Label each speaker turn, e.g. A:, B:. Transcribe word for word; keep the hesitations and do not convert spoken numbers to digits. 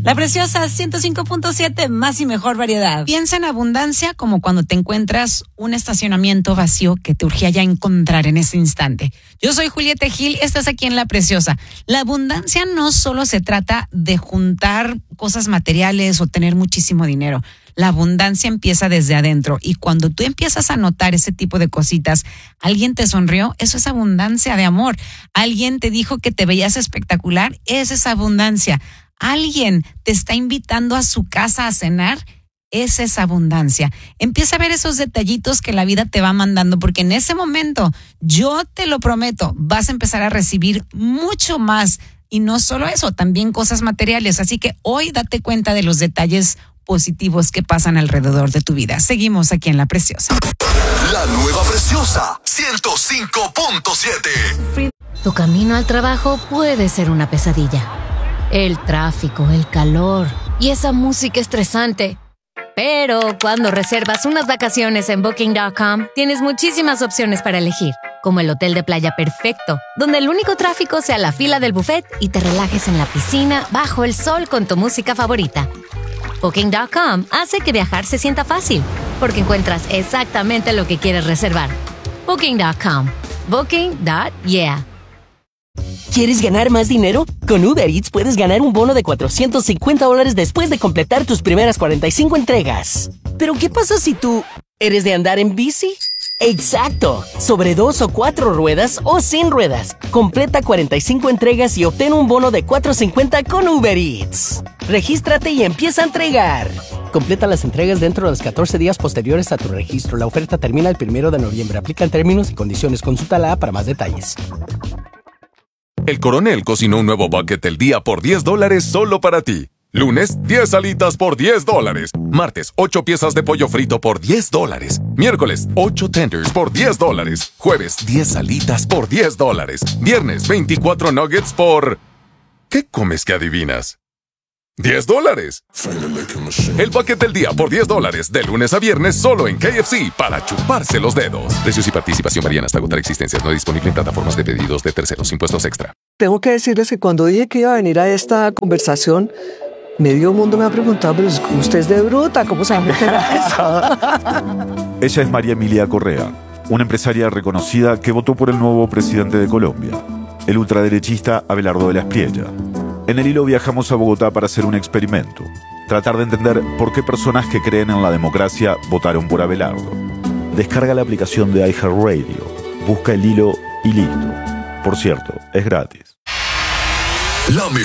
A: La Preciosa ciento cinco punto siete, más y mejor variedad. Piensa en abundancia como cuando te encuentras un estacionamiento vacío que te urgía ya encontrar en ese instante. Yo soy Julieta Gil, estás aquí en La Preciosa. La abundancia no solo se trata de juntar cosas materiales o tener muchísimo dinero. La abundancia empieza desde adentro y cuando tú empiezas a notar ese tipo de cositas, alguien te sonrió, eso es abundancia de amor. Alguien te dijo que te veías espectacular, esa es abundancia. Alguien te está invitando a su casa a cenar, esa es abundancia. Empieza a ver esos detallitos que la vida te va mandando, porque en ese momento, yo te lo prometo, vas a empezar a recibir mucho más. Y no solo eso, también cosas materiales. Así que hoy date cuenta de los detalles positivos que pasan alrededor de tu vida. Seguimos aquí en La Preciosa.
B: La nueva Preciosa ciento cinco punto siete.
C: Tu camino al trabajo puede ser una pesadilla. El tráfico, el calor y esa música estresante. Pero cuando reservas unas vacaciones en Booking punto com, tienes muchísimas opciones para elegir, como el hotel de playa perfecto, donde el único tráfico sea la fila del buffet y te relajes en la piscina bajo el sol con tu música favorita. Booking punto com hace que viajar se sienta fácil, porque encuentras exactamente lo que quieres reservar. Booking punto com. Booking punto yeah.
D: ¿Quieres ganar más dinero? Con Uber Eats puedes ganar un bono de cuatrocientos cincuenta dólares después de completar tus primeras cuarenta y cinco entregas. ¿Pero qué pasa si tú eres de andar en bici? ¡Exacto! Sobre dos o cuatro ruedas o sin ruedas. Completa cuarenta y cinco entregas y obtén un bono de cuatrocientos cincuenta con Uber Eats. Regístrate y empieza a entregar. Completa las entregas dentro de los catorce días posteriores a tu registro. La oferta termina el primero de noviembre. Aplican términos y condiciones. Consulta la A para más detalles.
E: El Coronel cocinó un nuevo bucket del día por diez dólares solo para ti. Lunes, diez alitas por diez dólares. Martes, ocho piezas de pollo frito por diez dólares. Miércoles, ocho tenders por diez dólares. Jueves, diez alitas por diez dólares. Viernes, veinticuatro nuggets por... ¿Qué comes que adivinas? ¡diez dólares! El bucket del día por diez dólares, de lunes a viernes, solo en K F C, para chuparse los dedos. Precios y participación varían hasta agotar existencias. No disponible en plataformas de pedidos de terceros. Impuestos extra.
F: Tengo que decirles que cuando dije que iba a venir a esta conversación, medio mundo me ha preguntado, pero usted es de bruta, ¿cómo se llama?
G: Ella es María Emilia Correa, una empresaria reconocida que votó por el nuevo presidente de Colombia, el ultraderechista Abelardo de la Espriella. En el hilo viajamos a Bogotá para hacer un experimento, tratar de entender por qué personas que creen en la democracia votaron por Abelardo. Descarga la aplicación de iHeartRadio, busca el hilo y listo. Por cierto, es gratis.
B: La